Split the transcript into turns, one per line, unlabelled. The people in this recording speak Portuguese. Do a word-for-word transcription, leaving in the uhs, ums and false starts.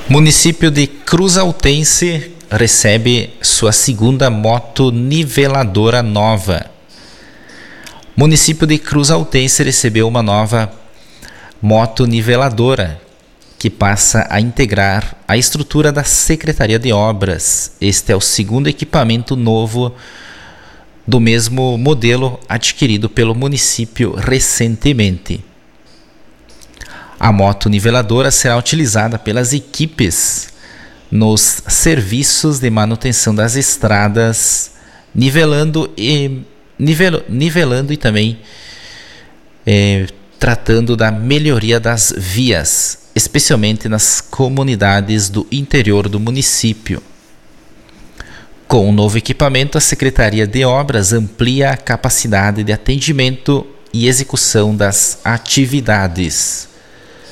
Município de Cruzaltense recebe sua segunda moto niveladora nova. Município de Cruzaltense recebeu uma nova moto niveladora que passa a integrar a estrutura da Secretaria de Obras. Este é o segundo equipamento novo do mesmo modelo adquirido pelo município recentemente. A moto niveladora será utilizada pelas equipes nos serviços de manutenção das estradas, nivelando e, nivel, nivelando e também é, tratando da melhoria das vias, especialmente nas comunidades do interior do município. Com o novo equipamento, a Secretaria de Obras amplia a capacidade de atendimento e execução das atividades.